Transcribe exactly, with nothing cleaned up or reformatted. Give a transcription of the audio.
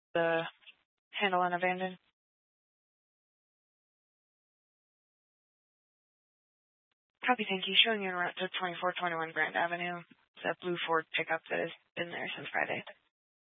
the handle and abandoned. Copy, thank you. Showing you en route to twenty-four twenty-one Grand Avenue. It's a blue Ford pickup that has been there since Friday.